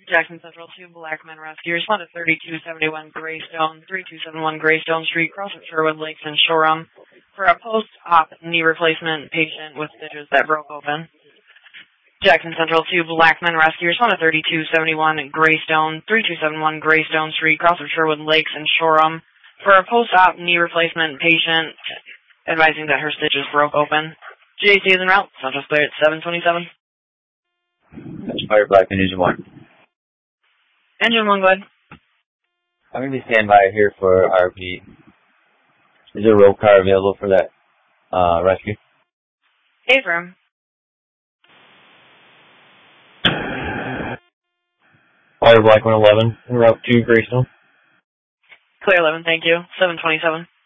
Jackson Central 2 Blackman Rescue. Respond to 3271 Greystone, 3271 Greystone Street, cross at Sherwood Lakes and Shoreham for a post-op knee replacement patient with stitches that broke open. Jackson Central 2 Blackman Rescue. Respond to 3271 Greystone, 3271 Greystone Street, cross at Sherwood Lakes and Shoreham for a post-op knee replacement patient advising that her stitches broke open. JC is en route. Central clear at 727. That's Fire Blackman Engine 1. Engine 1, go ahead. I'm going to be standby here for RP. Is there a rope car available for that rescue? Affirm. Fire Blackman 11, en route to Greystone. Clear 11, thank you. 727.